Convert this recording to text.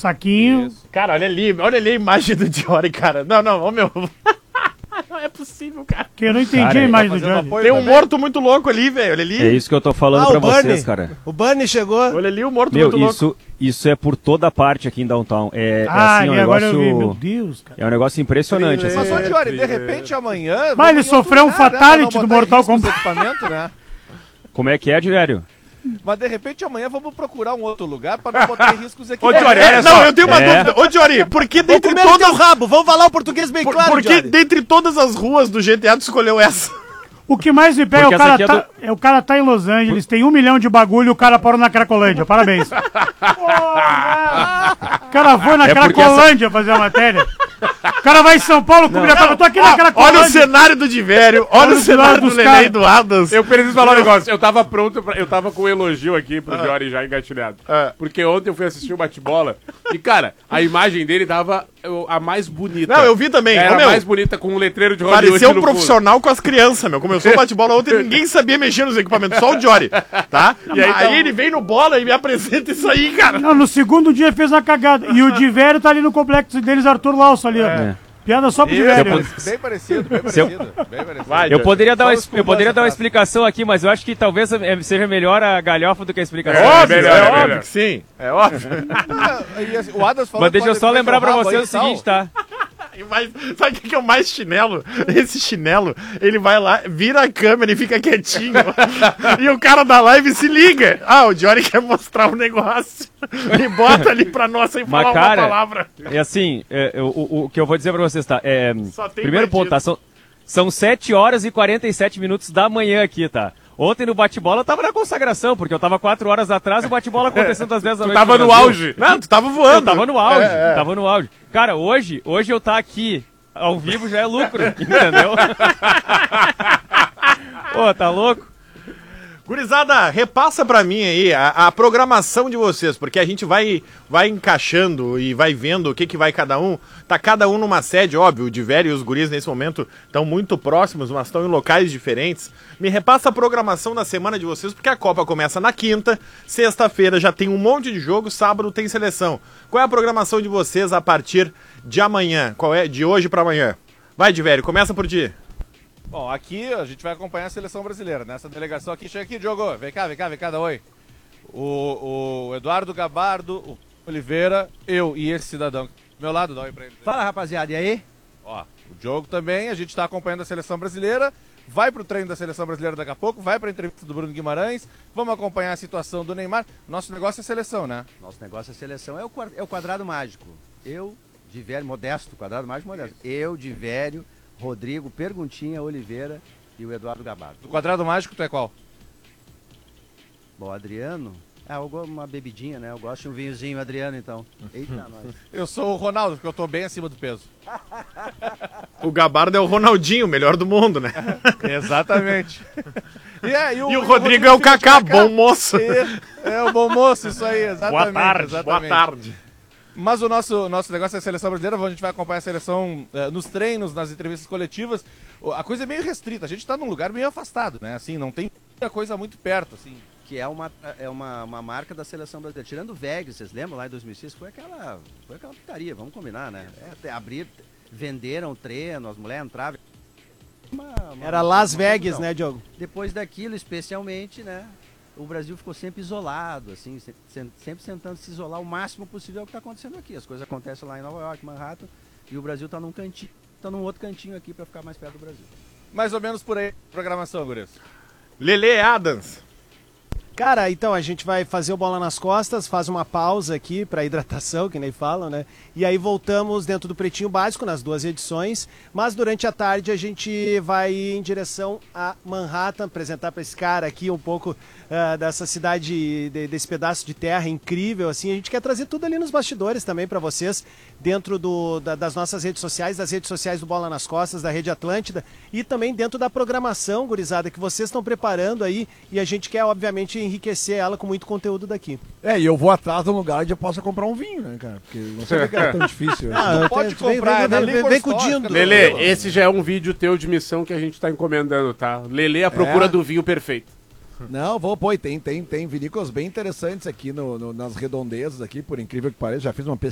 Saquinho. Isso. Cara, olha ali a imagem do Diori, cara. Não, ô meu... Não é possível, cara. Que eu não entendi Cara, a imagem do Johnny. Tem um morto muito louco ali, velho. Olha ali. É isso que eu tô falando pra vocês, cara. O Bunny chegou. Olha ali o morto Meu, muito louco. isso é por toda parte aqui em Downtown. É Ah, assim, e agora eu vi. Meu Deus, cara. É um negócio impressionante. Assim. Mas, ô, Diori, de repente amanhã... Mas ele vamos em outro sofreu um lugar, né, fatality pra não do botar em Mortal risco os Kombat. equipamentos, né? Como é que é, Divério? Mas de repente amanhã vamos procurar um outro lugar pra não botar em risco os Ô, equipamentos. Diori, olha só. Não, eu tenho uma dúvida. Ô, Diori, por que Vamos dentre comer o teu todas... rabo, vamos falar o português bem claro, Por que Diori. dentre todas as ruas do GTA tu escolheu essa? O que mais me pega Porque é essa aqui o cara tá em Los Angeles, tem 1 milhão de bagulho e o cara parou na Cracolândia. Parabéns. O cara foi na Cracolândia fazer a matéria. O cara vai em São Paulo comer a eu tô aqui na Cracolândia. Olha o cenário do Divério, olha o cenário do Lelê e do Adams. Eu preciso falar um negócio. Eu tava pronto, eu tava com um elogio aqui pro Diori já engatilhado. Porque ontem eu fui assistir o bate-bola e, cara, a imagem dele tava a mais bonita. Não, eu vi também. Era Ô, meu, a mais bonita com um letreiro de Hollywood parecia um no fundo. profissional com as crianças, meu. Começou o bate-bola ontem, ninguém sabia mexer nos equipamentos, só o Diori, tá? E aí ele vem no bola e me apresenta isso aí, cara. Não, no segundo dia fez uma cagada. E o Divério tá ali no complexo deles, Arthur Lauso ali, ó. Piada só pro Divério. Bem parecido, bem parecido. Vai, Eu poderia dar Só os uma atrás. explicação aqui, mas eu acho que talvez seja melhor a galhofa do que a explicação. Óbvio que sim. É óbvio. E assim, o Adams falou Mas deixa eu que só pode lembrar pra comer o rabo vocês o aí e seguinte, tá? Mas, sabe o que é o mais chinelo? Esse chinelo, ele vai lá, vira a câmera e fica quietinho. E o cara da live se liga. Ah, o Diori quer mostrar um negócio. E bota ali pra nós sem falar Mas, cara, uma palavra. é assim, o que eu vou dizer pra vocês, tá? Só tem Primeiro bandido. ponto, tá? São 7 horas e 47 minutos da manhã aqui, tá? Ontem no bate-bola eu tava na consagração, porque eu tava 4 horas atrás, o bate-bola acontecendo às 10 da noite. Tava no auge. Não, tu tava voando. Eu tava no auge, tava no auge. Cara, hoje eu tá aqui ao vivo já é lucro, entendeu? Pô, tá louco? Gurizada, repassa pra mim aí a programação de vocês, porque a gente vai encaixando e vai vendo o que vai cada um. Tá cada um numa sede, óbvio, o Divério e os guris nesse momento estão muito próximos, mas estão em locais diferentes. Me repassa a programação da semana de vocês, porque a Copa começa na quinta, sexta-feira já tem um monte de jogo, sábado tem seleção. Qual é a programação de vocês a partir de amanhã? Qual é? De hoje pra amanhã? Vai, Divério, começa por ti. Bom, aqui a gente vai acompanhar a seleção brasileira. Nessa delegação aqui, chega aqui, Diogo. Vem cá, dá oi. O Eduardo Gabardo, o Oliveira, eu e esse cidadão. Do meu lado, dá oi pra ele. Fala, rapaziada, e aí? Ó, o Diogo também, a gente tá acompanhando a seleção brasileira. Vai pro treino da seleção brasileira daqui a pouco, vai pra entrevista do Bruno Guimarães. Vamos acompanhar a situação do Neymar. Nosso negócio é seleção, né? Nosso negócio é seleção, é o quadrado mágico. Eu, Divério, modesto, quadrado mágico modesto. Eu, Divério, Rodrigo, Perguntinha, Oliveira e o Eduardo Gabardo. Do quadrado mágico, tu é qual? Bom, Adriano, eu gosto de uma bebidinha, né? Eu gosto de um vinhozinho, Adriano, então. Eita, nós. Eu sou o Ronaldo, porque eu tô bem acima do peso. O Gabardo é o Ronaldinho, o melhor do mundo, né? Exatamente. E o Rodrigo é o Kaká, bom moço. É o bom moço, isso aí, exatamente. Boa tarde. Mas o nosso negócio é a seleção brasileira, a gente vai acompanhar a seleção nos treinos, nas entrevistas coletivas. A coisa é meio restrita, a gente tá num lugar meio afastado, né? Assim, não tem muita coisa muito perto, assim. Que é uma marca da seleção brasileira. Tirando o Vegas, vocês lembram lá em 2006? Foi aquela putaria, vamos combinar, né? Venderam o treino, as mulheres entravam. Era Las Vegas, né, Diogo? Depois daquilo, especialmente, né? O Brasil ficou sempre isolado, assim, sempre tentando se isolar o máximo possível. É o que está acontecendo aqui. As coisas acontecem lá em Nova York, Manhattan, e o Brasil está num cantinho, está num outro cantinho aqui para ficar mais perto do Brasil. Mais ou menos por aí, programação, Guris. Lelê Adams. Cara, então a gente vai fazer o Bola nas Costas, faz uma pausa aqui para hidratação, que nem falam, né? E aí voltamos dentro do Pretinho Básico nas 2 edições, mas durante a tarde a gente vai em direção a Manhattan, apresentar para esse cara aqui um pouco dessa cidade, desse pedaço de terra incrível, assim. A gente quer trazer tudo ali nos bastidores também para vocês, dentro das nossas redes sociais, das redes sociais do Bola nas Costas, da Rede Atlântida, e também dentro da programação, gurizada, que vocês estão preparando aí, e a gente quer, obviamente, enriquecer ela com muito conteúdo daqui. E eu vou atrás de um lugar onde eu possa comprar um vinho, né, cara? Porque não sei que é tão difícil. Pode comprar, vem com o Dindo. Lelê, esse já é um vídeo teu de missão que a gente tá encomendando, tá? Lelê à procura do vinho perfeito. Não, tem vinícolas bem interessantes aqui nas redondezas aqui, por incrível que pareça. Já fiz uma